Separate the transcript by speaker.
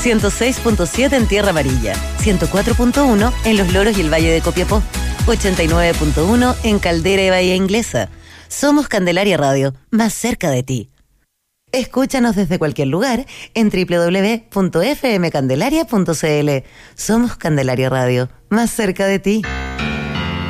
Speaker 1: 106.7 en Tierra Amarilla, 104.1 en Los Loros y el Valle de Copiapó, 89.1 en Caldera y Bahía Inglesa. Somos Candelaria Radio, más cerca de ti. Escúchanos desde cualquier lugar en www.fmcandelaria.cl. Somos Candelaria Radio, más cerca de ti.